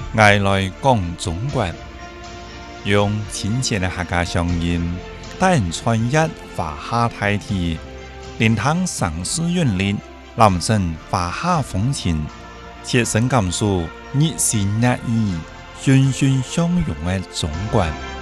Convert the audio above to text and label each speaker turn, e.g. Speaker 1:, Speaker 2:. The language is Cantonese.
Speaker 1: 爱来讲中国，用亲切的客家乡音，带人穿越华夏大地，聆听城市韵律，感受华夏风情，切身感受热情热意、欣欣向荣的中国。